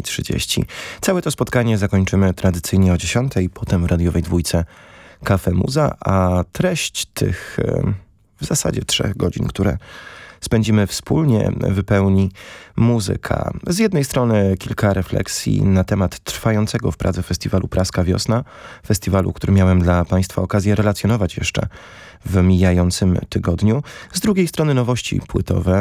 8:30. Całe to spotkanie zakończymy tradycyjnie o 10:00, potem w radiowej dwójce Cafe Muza, a treść tych w zasadzie 3 godzin, które spędzimy wspólnie, wypełni muzyka. Z jednej strony kilka refleksji na temat trwającego w Pradze festiwalu Praska Wiosna, festiwalu, który miałem dla Państwa okazję relacjonować jeszcze w mijającym tygodniu. Z drugiej strony nowości płytowe,